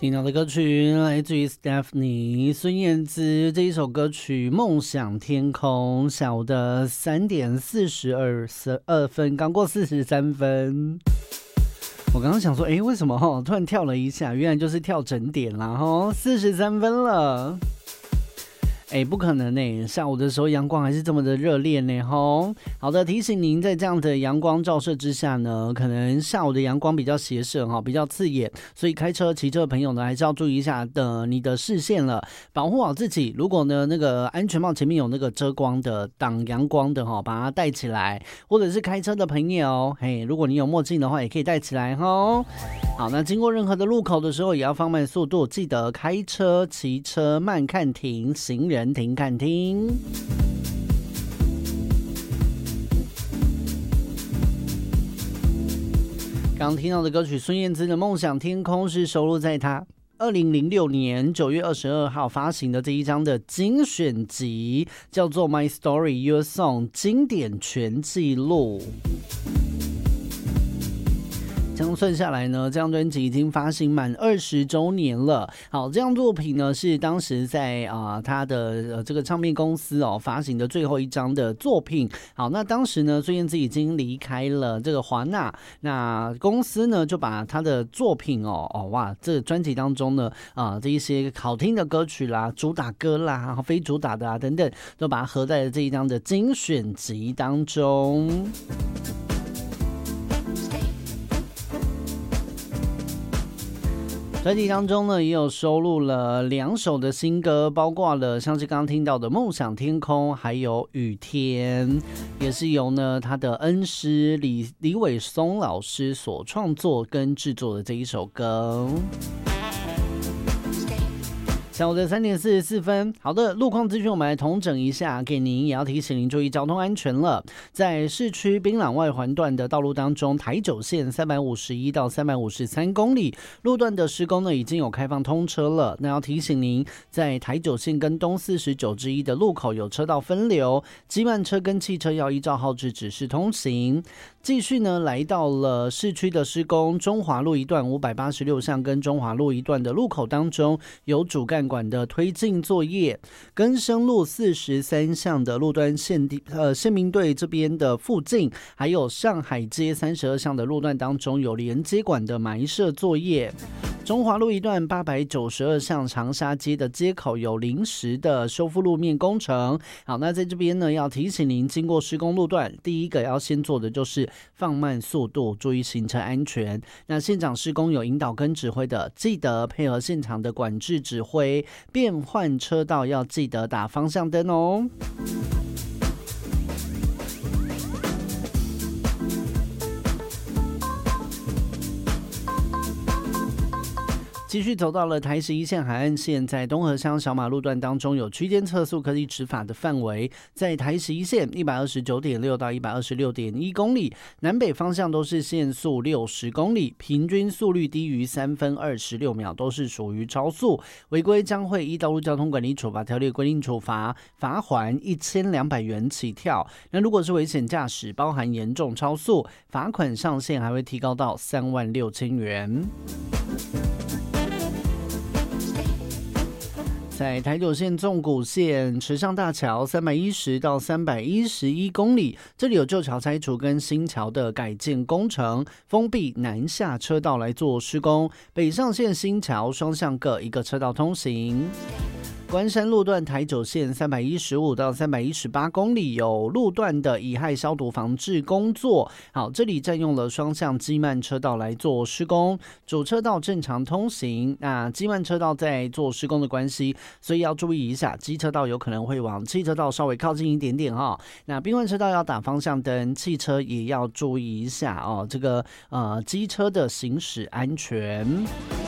听到的歌曲来自于 Stephanie 孙燕姿这一首歌曲《梦想天空》，下午的3点42分，刚过43分。我刚刚想说，为什么突然跳了一下？原来就是跳整点啦，43分了。不可能呢，下午的时候阳光还是这么的热烈呢吼。好的，提醒您，在这样的阳光照射之下呢，可能下午的阳光比较斜射比较刺眼，所以开车骑车的朋友呢，还是要注意一下你的视线了，保护好自己。如果呢那个安全帽前面有那个遮光的挡阳光的把它戴起来，或者是开车的朋友，如果你有墨镜的话，也可以戴起来吼。好，那经过任何的路口的时候，也要放慢速度，记得开车、骑车慢看停，行人停看停。刚听到的歌曲孙燕姿的《梦想天空》是收录在她2006年9月22号发行的这一张的精选集，叫做《My Story Your Song》经典全纪录。这样算下来呢，这张专辑已经发行满20周年了。好，这张作品呢是当时在他的这个唱片公司发行的最后一张的作品。好，那当时呢孙燕姿已经离开了这个华纳，那公司呢就把他的作品哇，这个专辑当中呢这一些好听的歌曲啦、主打歌啦、非主打的等等，都把它合在了这一张的精选集当中。专辑当中呢，也有收录了2首的新歌，包括了像是刚刚听到的《梦想天空》，还有《雨天》，也是由呢他的恩师李伟松老师所创作跟制作的这一首歌。下午的3点44分，好的，路况资讯我们来统整一下，给您也要提醒您注意交通安全了。在市区槟榔外环段的道路当中，台九线351到353公里路段的施工呢已经有开放通车了。那要提醒您，在台九线跟东49之一的路口有车道分流，机慢车跟汽车要依照号志指示通行。继续呢，来到了市区的施工，中华路一段586巷跟中华路一段的路口当中有主干管的推进作业，更生路43巷的路段宪民队这边的附近，还有上海街32巷的路段当中有连接管的埋设作业。中华路一段892巷长沙街的街口有临时的修复路面工程。好，那在这边呢，要提醒您，经过施工路段，第一个要先做的就是放慢速度，注意行车安全。那现场施工有引导跟指挥的，记得配合现场的管制指挥，变换车道要记得打方向灯哦。继续走到了台11线海岸线，在东河乡小马路段当中有区间测速科技执法的范围，在台11线 129.6 到 126.1 公里，南北方向都是限速60公里，平均速率低于3分26秒，都是属于超速，违规将会依道路交通管理处罚条例规定处罚，罚锾1200元起跳。那如果是危险驾驶，包含严重超速，罚款上限还会提高到36000元。在台九线纵谷线池上大桥310到311公里，这里有旧桥拆除跟新桥的改建工程，封闭南下车道来做施工，北上线新桥双向各一个车道通行。关山路段台九线315到318公里有路段的乙亥消毒防治工作。好，这里占用了双向机慢车道来做施工，主车道正常通行。那机慢车道在做施工的关系，所以要注意一下，机车道有可能会往汽车道稍微靠近一点点哈。那并换车道要打方向灯，汽车也要注意一下哦。这个机车的行驶安全。